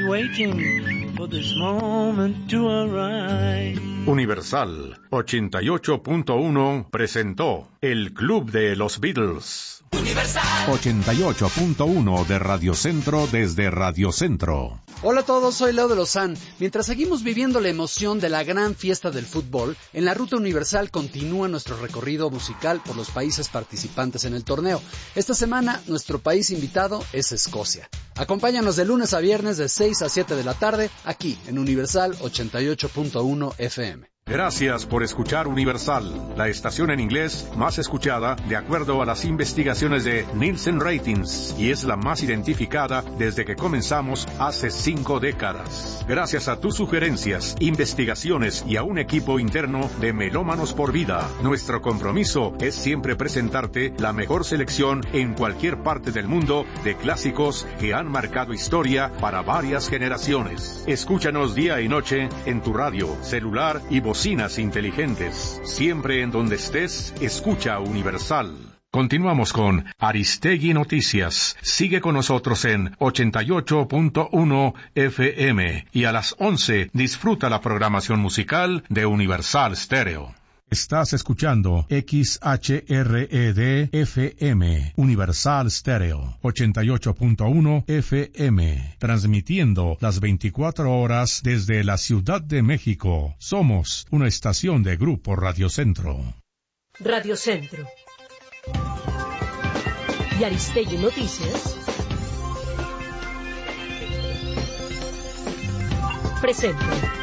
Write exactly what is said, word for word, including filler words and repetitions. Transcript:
patiently waiting for this moment to arrive. Universal ochenta y ocho punto uno presentó El Club de los Beatles. Universal ochenta y ocho punto uno de Radio Centro desde Radio Centro. Hola a todos, soy Leo de Lozán. Mientras seguimos viviendo la emoción de la gran fiesta del fútbol, en la Ruta Universal continúa nuestro recorrido musical por los países participantes en el torneo. Esta semana, nuestro país invitado es Escocia. Acompáñanos de lunes a viernes de seis a siete de la tarde, aquí en Universal ochenta y ocho punto uno F M. Gracias por escuchar Universal, la estación en inglés más escuchada de acuerdo a las investigaciones de Nielsen Ratings, y es la más identificada desde que comenzamos hace cinco décadas. Gracias a tus sugerencias, investigaciones y a un equipo interno de Melómanos por Vida, nuestro compromiso es siempre presentarte la mejor selección en cualquier parte del mundo de clásicos que han marcado historia para varias generaciones. Escúchanos día y noche en tu radio, celular y bocinas inteligentes. Siempre en donde estés, escucha Universal. Continuamos con Aristegui Noticias. Sigue con nosotros en ochenta y ocho punto uno F M y a las once disfruta la programación musical de Universal Stereo. Estás escuchando X H R E D F M, Universal Stereo, ochenta y ocho punto uno F M, transmitiendo las veinticuatro horas desde la Ciudad de México. Somos una estación de Grupo Radio Centro. Radio Centro y Aristegui Noticias presente.